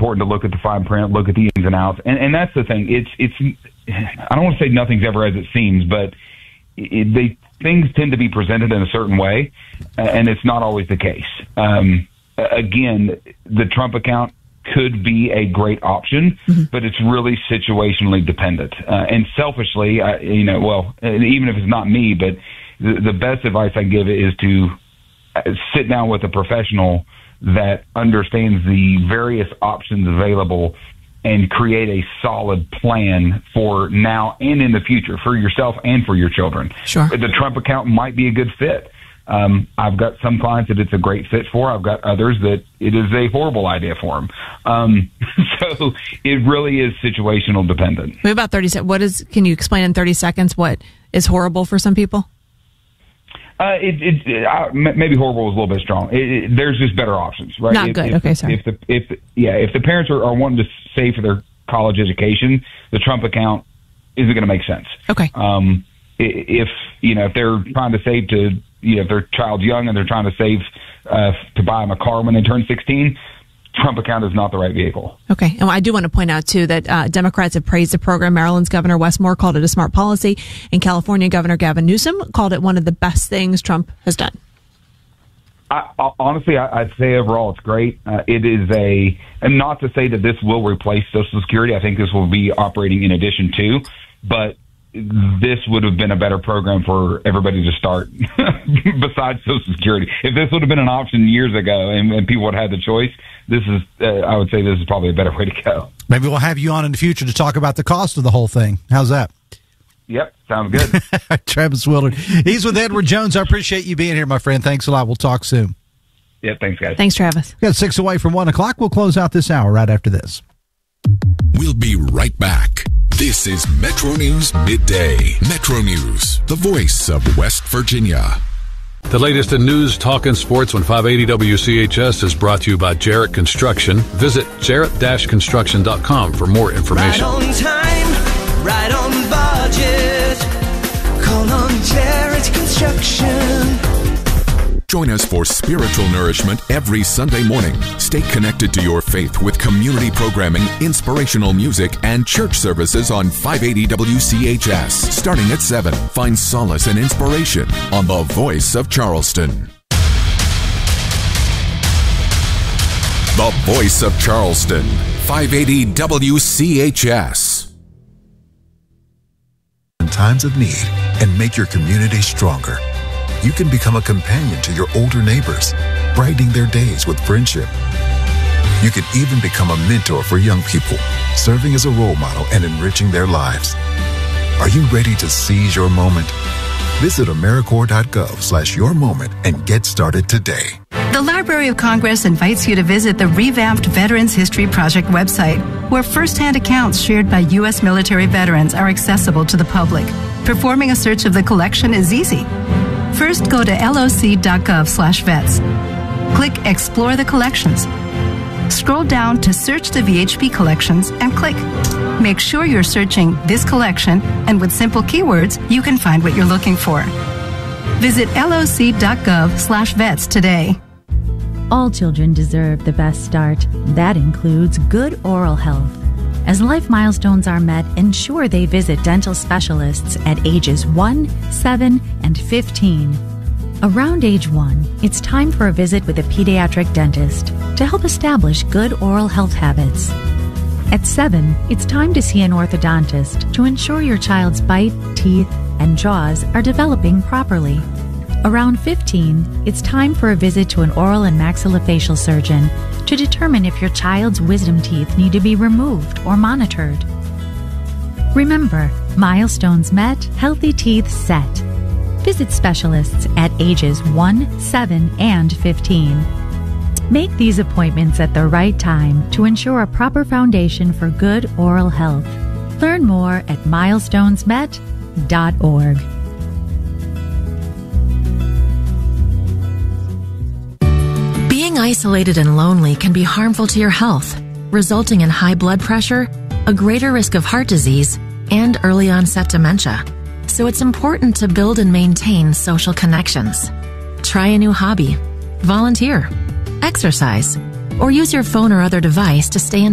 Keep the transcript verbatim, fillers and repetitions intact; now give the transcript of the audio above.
important to look at the fine print, look at the ins and outs. And, and that's the thing. It's, it's, I don't want to say nothing's ever as it seems, but it, they, things tend to be presented in a certain way, and it's not always the case. Um, again, the Trump account could be a great option, mm-hmm. but it's really situationally dependent. Uh, and selfishly, I, you know, well, even if it's not me, but the, the best advice I give is to sit down with a professional that understands the various options available and create a solid plan for now and in the future for yourself and for your children. Sure. The Trump account might be a good fit. Um, I've got some clients that it's a great fit for. I've got others that it is a horrible idea for them. Um, so it really is situational dependent. We have about thirty seconds. What is? Can you explain in thirty seconds what is horrible for some people? Uh, it, it, it uh, maybe horrible is a little bit strong. It, it, there's just better options, right? Not if, good. If, okay, sorry. If the if yeah, if the parents are, are wanting to save for their college education, the Trump account isn't going to make sense. Okay. Um, if you know if they're trying to save to you know if their child's young and they're trying to save uh, to buy them a car when they turn sixteen, Trump account is not the right vehicle. Okay. And I do want to point out, too, that uh, Democrats have praised the program. Maryland's Governor Wes Moore called it a smart policy, and California Governor Gavin Newsom called it one of the best things Trump has done. I, I, honestly, I, I'd say overall it's great. Uh, it is a, and not to say that this will replace Social Security. I think this will be operating in addition to, but this would have been a better program for everybody to start besides Social Security. If this would have been an option years ago and, and people would have had the choice, this is, uh, I would say this is probably a better way to go. Maybe we'll have you on in the future to talk about the cost of the whole thing. How's that? Yep, sounds good. Travis Willard. He's with Edward Jones. I appreciate you being here, my friend. Thanks a lot. We'll talk soon. Yeah, thanks, guys. Thanks, Travis. We got six away from one o'clock. We'll close out this hour right after this. We'll be right back. This is Metro News Midday. Metro News, the voice of West Virginia. The latest in news, talk, and sports on five eighty W C H S is brought to you by Jarrett Construction. Visit jarrett dash construction dot com for more information. Right on time, right on budget. Call on Jarrett Construction. Join us for spiritual nourishment every Sunday morning. Stay connected to your faith with community programming, inspirational music, and church services on five eighty W C H S. Starting at seven, find solace and inspiration on the voice of Charleston. The voice of Charleston, five eighty W C H S. In times of need and make your community stronger. You can become a companion to your older neighbors, brightening their days with friendship. You can even become a mentor for young people, serving as a role model and enriching their lives. Are you ready to seize your moment? Visit AmeriCorps.gov slash your moment and get started today. The Library of Congress invites you to visit the revamped Veterans History Project website, where firsthand accounts shared by U S military veterans are accessible to the public. Performing a search of the collection is easy. First, go to loc.gov slash vets. Click Explore the Collections. Scroll down to Search the V H P Collections and click. Make sure you're searching this collection, and with simple keywords, you can find what you're looking for. Visit loc.gov slash vets today. All children deserve the best start. That includes good oral health. As life milestones are met, ensure they visit dental specialists at ages one, seven, and fifteen. Around age one, it's time for a visit with a pediatric dentist to help establish good oral health habits. At seven, it's time to see an orthodontist to ensure your child's bite, teeth, and jaws are developing properly. Around fifteen, it's time for a visit to an oral and maxillofacial surgeon to determine if your child's wisdom teeth need to be removed or monitored. Remember, milestones met, healthy teeth set. Visit specialists at ages one, seven, and fifteen. Make these appointments at the right time to ensure a proper foundation for good oral health. Learn more at milestones met dot org. Being isolated and lonely can be harmful to your health, resulting in high blood pressure, a greater risk of heart disease, and early onset dementia. So it's important to build and maintain social connections. Try a new hobby, volunteer, exercise, or use your phone or other device to stay in